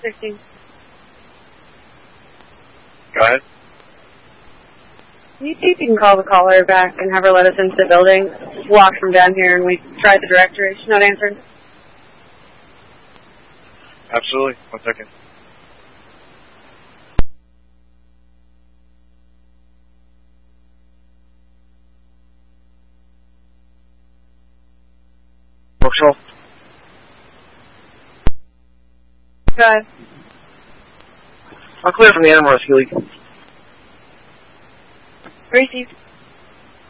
16. Go ahead. You think you can call the caller back and have her let us into the building? Walk from down here and we tried the directory. She's not answering. Absolutely. 1 second. Patrol. Go ahead. I'm clear from the Animal Rescue League. Received.